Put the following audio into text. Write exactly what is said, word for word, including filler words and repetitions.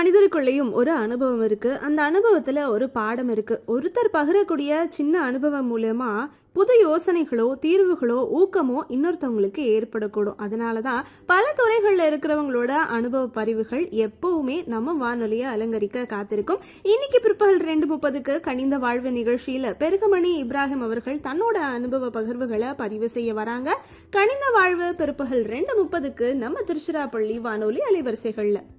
மனிதருக்குள்ளேயும் ஒரு அனுபவம் இருக்கு. அந்த அனுபவத்துல ஒரு பாடம் இருக்கு. ஒருத்தர் பகிரக்கூடிய சின்ன அனுபவம் மூலமா புது யோசனைகளோ தீர்வுகளோ ஊக்கமோ இன்னொருத்தவங்களுக்கு ஏற்படக்கூடும். அதனாலதான் பல துறைகள்ல இருக்கிறவங்களோட அனுபவ பதிவுகள் எப்பவுமே நம்ம வானொலியை அலங்கரிக்க காத்திருக்கும். இன்னைக்கு பிற்பகல் ரெண்டு முப்பதுக்கு கனிந்த வாழ்வு நிகழ்ச்சியில பெருகமணி இப்ராஹிம் அவர்கள் தன்னோட அனுபவ பகிர்வுகளை பதிவு செய்ய வராங்க. கனிந்த வாழ்வு பிற்பகல் ரெண்டு முப்பதுக்கு நம்ம திருச்சிராப்பள்ளி வானொலி அலைவரிசைகள்ல.